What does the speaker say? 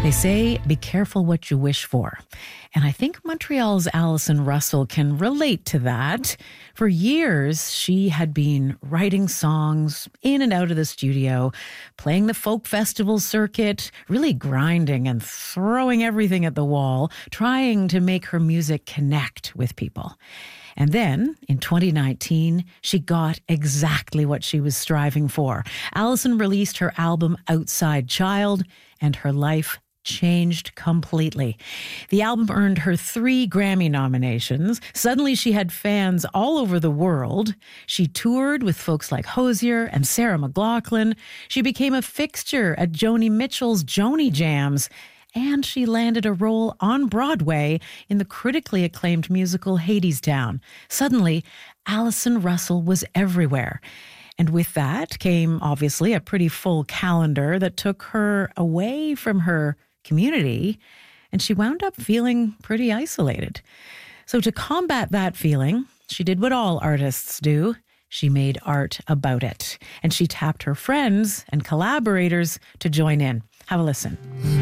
They say, be careful what you wish for. And I think Montreal's Alison Russell can relate to that. For years, she had been writing songs in and out of the studio, playing the folk festival circuit, really grinding and throwing everything at the wall, trying to make her music connect with people. And then, in 2019, she got exactly what she was striving for. Alison released her album Outside Child, and her life changed completely. The album earned her 3 Grammy nominations. Suddenly she had fans all over the world. She toured with folks like Hozier and Sarah McLachlan. She became a fixture at Joni Mitchell's Joni Jams. And she landed a role on Broadway in the critically acclaimed musical Hadestown. Suddenly, Alison Russell was everywhere. And with that came, obviously, a pretty full calendar that took her away from her community, and she wound up feeling pretty isolated. So to combat that feeling, she did what all artists do. She made art about it, and she tapped her friends and collaborators to join in. Have a listen.